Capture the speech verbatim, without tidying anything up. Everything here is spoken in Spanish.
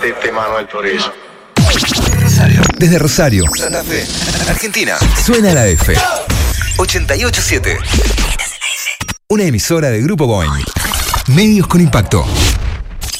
Tete Manuel Turizo. Rosario. Desde Rosario, Santa Fe, Argentina. Suena la F. ochenta y ocho punto siete. Una emisora de Grupo Boeing. Medios con impacto.